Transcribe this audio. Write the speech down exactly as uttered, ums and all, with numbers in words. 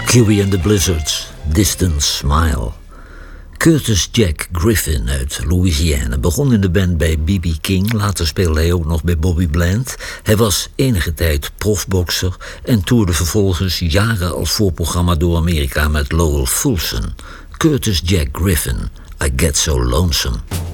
Huey and the Blizzards, Distant Smile. Curtis Jack Griffin uit Louisiana begon in de band bij B B King. Later speelde hij ook nog bij Bobby Bland. Hij was enige tijd profbokser en toerde vervolgens jaren als voorprogramma door Amerika met Lowell Fulson. Curtis Jack Griffin, I Get So Lonesome.